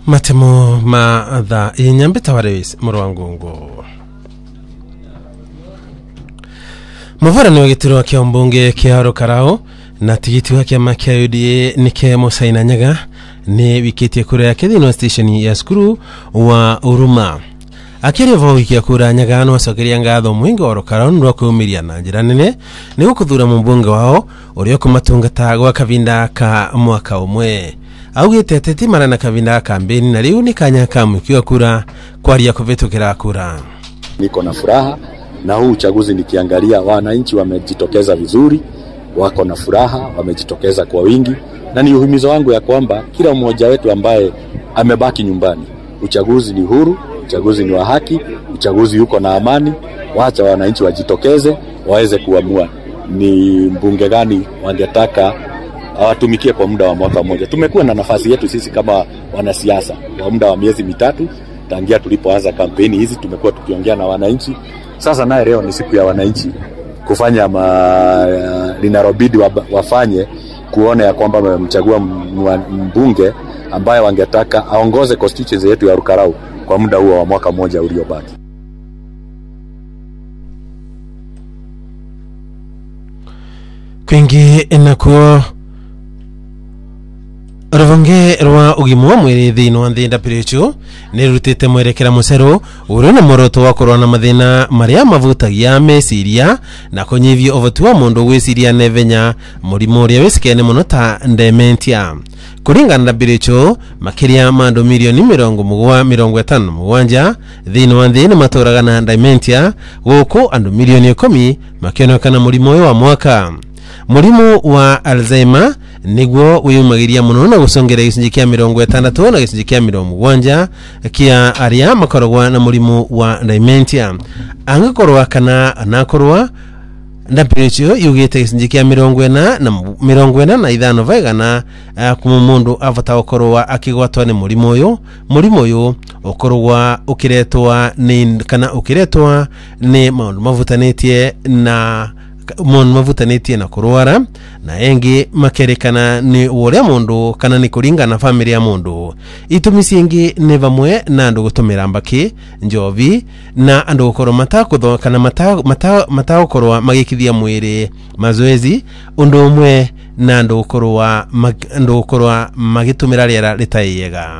Matemo ma dha inyambita warewis murwangungu. Muvara ni wagitiro kia mbunge kia Rukarau na tigiti wa kiama kia UDA Nike Musaina Nyaga ni wikiti kura ya Kithino station ya skuru wa Uruma. Akiri vo wiki ya kura Nyaga no asokeria ngatho mwingi wa Rukarau ndwa kuumiria na njira nene ni gukuthura mbunge wao urio kumatungata gwa kavinda ka mwaka umwe. Augite teti marana kavinda kampeni na riu ni kanya kamwikiwa kura kwaria kuvitukira kura. Niko na furaha na huu uchaguzi nikiangalia wananchi wamejitokeza vizuri, wako na furaha, wamejitokeza kwa wingi, na ni uhimizo wangu ya kwamba kila mmoja wetu ambaye amebaki nyumbani, uchaguzi ni huru, uchaguzi ni wa haki, uchaguzi uko na amani, waacha wananchi wajitokeze waweze kuamua ni mbunge gani wangetaka awatumikie kwa muda wa mwaka mmoja. Tumekuwa na nafasi yetu sisi kama wanasiasa kwa muda wa miezi mitatu tangia tulipoanza kampeni hizi, tumekuwa tukiongea na wananchi. Sasa naye leo ni siku ya wananchi kufanya linalobidi wafanye, kuona ya kwamba wamemchagua mbunge ambaye wangetaka aongoze constituency yetu ya Rukarau kwa muda huo wa mwaka mmoja uliobaki. Kwingi inakuwa Rovonge rwa ugimu mwiri thino nthenda pirichu ni rutite mwerekera musero uri na moroto wa korona mathina maria mavutagia mesiria na kunyivia ovotu wa mundu gwiciria nevenya murimu uria wisikene muno ta dementia. Kuringana na pirichu makiria mandu milioni 57 thino wa nthini maturaga na dementia, guku andu milioni 10 makionekana murimu uyu wa mwaka. Murimu wa Alzheimer niguo wiyumagiria muno na gusongera gicinji kia 60 na gicinji kia 70 kia aria makoragwa na murimu wa dementia. Angakorwa kana anakorwa ndapiricho yugite gicinji kia 45 vaigana kuma mundu avata okorwa akigwatwa ni murimu uyu okorwa ukiretwa ni kana ukiretwa ni maundu mavutanetie na mavutanĩtie na kurwara na engi makerekana ni uria mundu kana ni kuringa na family ya mundu. Itumi ciingi ni vamwe na andu gutumira mbaki, njovi na andu gukorwo matakutho kana matagukorwa magikithia mwiri mazoezi, undu umwe na andu gukorwa magitumira riera ritaiega.